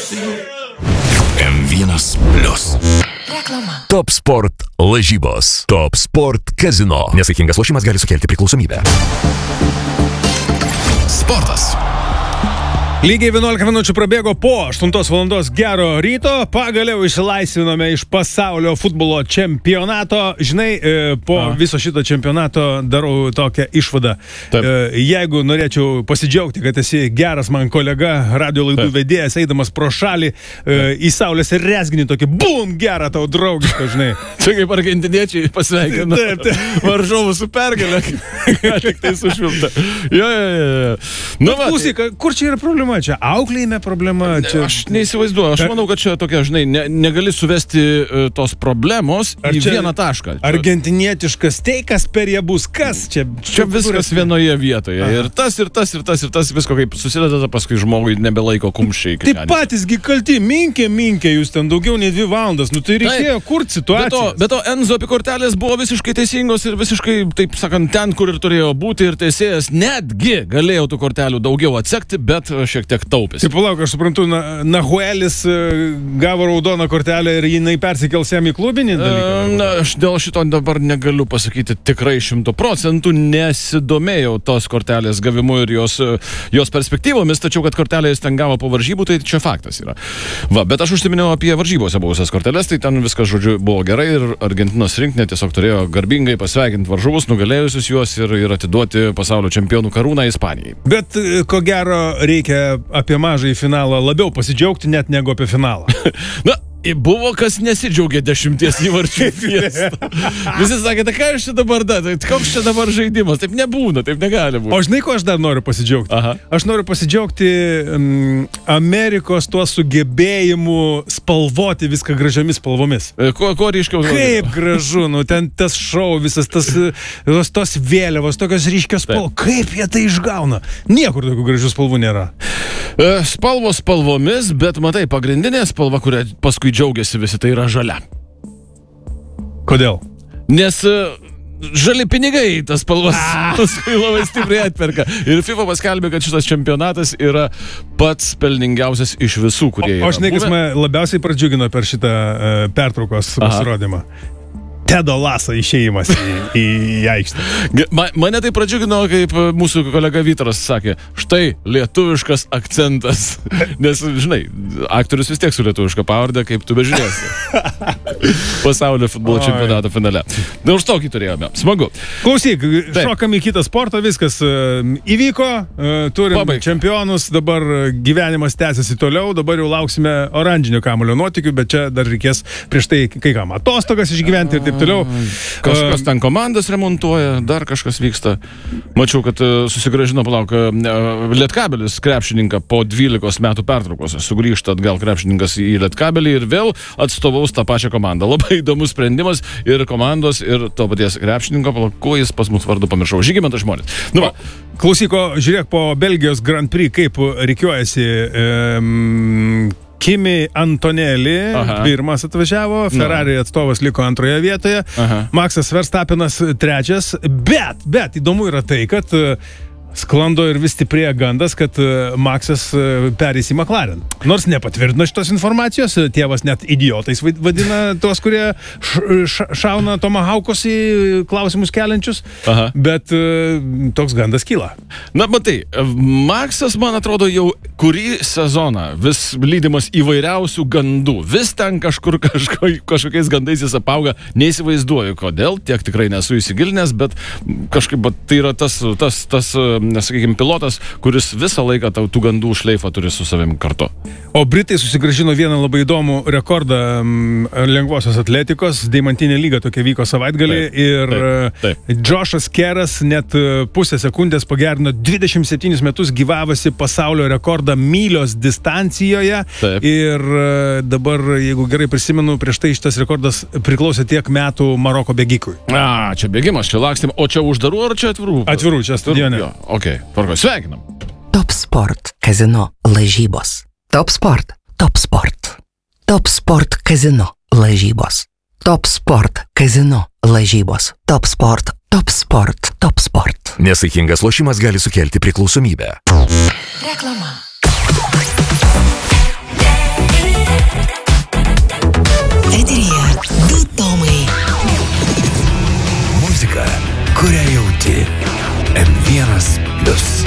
M1+. Reklama. Top Sport lažybos. Top Sport kazino. Nesaikingas lošimas gali sukelti priklausomybę. Sportas. Lygiai 11 minučių prabėgo po 8 valandos gero ryto, pagaliau išsilaisvinome iš pasaulio futbolo čempionato. Žinai, po viso šito čempionato darau tokią išvadą. Jeigu norėčiau pasidžiaugti, kad esi geras man kolega, radio laidų vedėjas, eidamas pro šalį, į saulės ir rezginį tokį, bum, gerą tau draugišką, žinai. Čia kaip argentiniečiai pasveikina varžovų su pergalė, tik tai sušvilta. Jo. Nu, klausyk, kur čia yra problema? Čia auklėjime problema? Čia... Aš neįsivaizduoju. Aš manau, kad čia tokia, žinai, negali suvesti tos problemos į vieną tašką. Argentinietiškas steikas per jie bus. Kas čia? Čia viskas vienoje vietoje. Aha. Ir tas visko kaip susideda, paskui žmogui nebelaiko kumščiai. Taip patysgi kalti. Minkė, jūs ten daugiau nei 2 valandas. Nu tai reikėjo kurti situaciją. Be to Enzo kortelės buvo visiškai teisingos ir visiškai, taip sakant, ten, kur ir turėjo būti, ir teisėjas netgi galėjo tų kortelių daugiau atsekti, bet šiek tiek taupėsi. Taip, palauk, aš suprantu, Nahuelis gavo raudoną kortelę ir jinai persikels jam į klubinį dalyką? Aš dėl šito dabar negaliu pasakyti tikrai 100%, nesidomėjau tos kortelės gavimu ir jos perspektyvomis, tačiau kad kortelę jis ten gavo po varžybų, tai čia faktas yra. Bet aš užsiminėjau apie varžybose buvusias korteles, tai ten viskas, žodžiu, buvo gerai ir Argentinos rinktinė tiesiog turėjo garbingai pasveikinti varžovus, nugalėjusius juos ir atiduoti pasaulio čempionų karūną Ispanijai. Bet ko gero reikia apie mažąjį finalą labiau pasidžiaugti net negu apie finalą. Buvo, kas nesidžiaugė 10 įvarčių fiestą. Visi sakė, tai ką aš čia dabar koks čia dabar žaidimas? Taip nebūna, taip negali būti. O žinai, ko aš dar noriu pasidžiaugti? Aha. Aš noriu pasidžiaugti Amerikos tuo sugebėjimu spalvoti viską gražiamis spalvomis. Ko ryškiau? Kaip gražu, ten tas šou, visas tos vėliavos, tokios ryškios spalvos. Kaip jie tai išgauna? Niekur tokių gražių spalvų nėra. Spalvos spalvomis, bet matai, pagrindinė spalva, kurią paskui džiaugiasi visi, tai yra žalia. Kodėl? Nes žali pinigai tas spalvas paskui labai stipriai atperka. Ir FIFA paskelbė, kad šitas čempionatas yra pats pelningiausias iš visų, kurie yra. O žinai, kas mane labiausiai pradžiugino per šitą pertraukos pasirodymą? Tedo Laso išėjimas į aikštę. Mane tai pradžiugino, kaip mūsų kolega Vytaras sakė, štai lietuviškas akcentas. Nes, žinai, aktorius vis tiek su lietuviška pavardė, kaip tu bežiūrėsi. Pasaulio futbolo čempionato finale. Už tokį turėjome. Smagu. Klausyk, šokam į kitą sportą, viskas įvyko, turim čempionus, dabar gyvenimas tęsiasi toliau, dabar jau lauksime oranžinio kamuolio nuotykių, bet čia dar reikės prieš tai kai kam atostogas išgyventi ir taip toliau. Kažkas ten komandas remontuoja, dar kažkas vyksta. Mačiau, kad susigrąžino, Lietkabelis krepšininką po 12 metų pertraukos. Sugrįžta atgal krepšininkas į Lietkabelį ir vėl atstovaus tą pačią komandą. Labai įdomus sprendimas ir komandos, ir to paties krepšininko, ko jis pas mus vardu pamiršau. Žygimantas Žmonis. Klausyko, žiūrėk po Belgijos Grand Prix, kaip rikiuojasi Kimi Antonelli pirmas atvažiavo, Ferrari atstovas liko antroje vietoje, Maksas Verstappenas 3, bet įdomu yra tai, kad sklando ir vis stiprėja gandas, kad Maksas perės į McLaren. Nors nepatvirtino šitos informacijos, tėvas net idiotais vadina tuos, kurie šauna tomahawkus į klausimus keliančius, bet toks gandas kyla. Matai, Maksas, man atrodo, jau kurį sezoną vis lydimas įvairiausių gandų. Vis ten kažkokiais gandais jis apauga. Neįsivaizduoju, kodėl, tiek tikrai nesu įsigilinęs, bet kažkaip tai yra tas sakykime, pilotas, kuris visą laiką tų gandų šleifą turi su savim kartu. O Britai susigrąžino vieną labai įdomų rekordą lengvosios atletikos, deimantinė lyga tokia vyko savaitgalį ir Joshas Keras net pusę sekundės pagerino 27 metus gyvavasi pasaulio rekordą mylios distancijoje ir dabar, jeigu gerai prisimenu, prieš tai šitas rekordas priklausė tiek metų Maroko bėgikui. Čia bėgimas, čia lakstym, o čia uždarų ar čia atvirų? Atvirų, čia stadione. Sveikinam. Top Sport kazino lažybos. Top Sport. Top Sport. Top Sport kazino lažybos. Top Sport kazino lažybos. Top Sport. Top Sport. Top Sport. Nesaikingas lošimas gali sukelti priklausomybę. Reklama. kurią jauti.